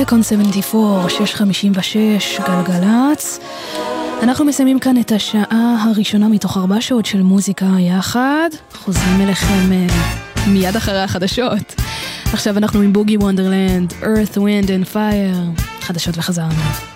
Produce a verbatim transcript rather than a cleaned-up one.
Back on שבעים וארבע, שש חמישים ושש, גלגלץ. אנחנו מסיימים כאן את השעה הראשונה מתוך ארבע שעות של מוזיקה יחד. חוזרים אליכם מיד אחרי החדשות. עכשיו אנחנו עם בוגי וונדרלנד, Earth, Wind and Fire. חדשות וחזרנו.